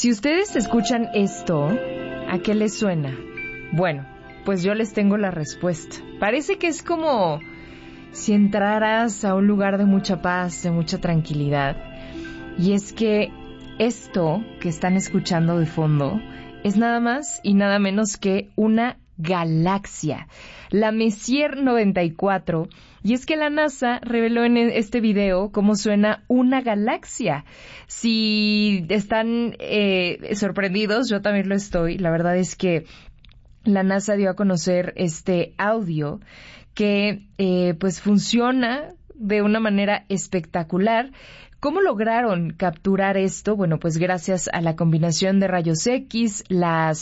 Si ustedes escuchan esto, ¿a qué les suena? Bueno, pues yo les tengo la respuesta. Parece que es como si entraras a un lugar de mucha paz, de mucha tranquilidad. Y es que esto que están escuchando de fondo es nada más y nada menos que una galaxia, la Messier 94. Y es que la NASA reveló en este video cómo suena una galaxia. Si están sorprendidos, yo también lo estoy. La verdad es que la NASA dio a conocer este audio que pues funciona de una manera espectacular. ¿Cómo lograron capturar esto? Bueno, pues gracias a la combinación de rayos X, la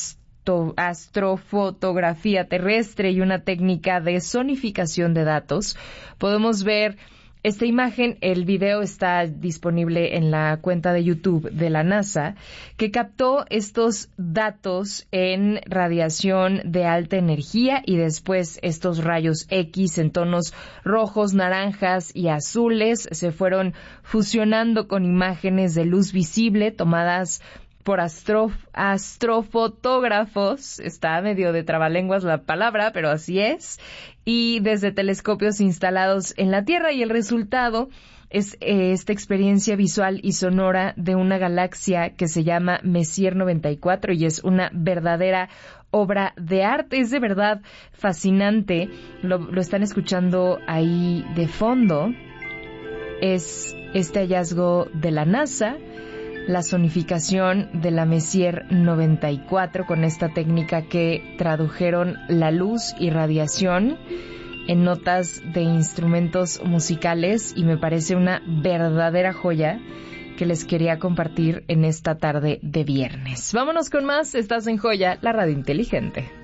astrofotografía terrestre y una técnica de sonificación de datos, podemos ver esta imagen. El video está disponible en la cuenta de YouTube de la NASA, que captó estos datos en radiación de alta energía y después estos rayos X en tonos rojos, naranjas y azules se fueron fusionando con imágenes de luz visible tomadas por astrofotógrafos. Está medio de trabalenguas la palabra, pero así es. Y desde telescopios instalados en la Tierra, y el resultado es esta experiencia visual y sonora de una galaxia que se llama Messier 94 y es una verdadera obra de arte. Es de verdad fascinante. Lo están escuchando ahí de fondo. Es este hallazgo de la NASA, la sonificación de la Messier 94 con esta técnica que tradujeron la luz y radiación en notas de instrumentos musicales, y me parece una verdadera joya que les quería compartir en esta tarde de viernes. Vámonos con más. Estás en Joya, la radio inteligente.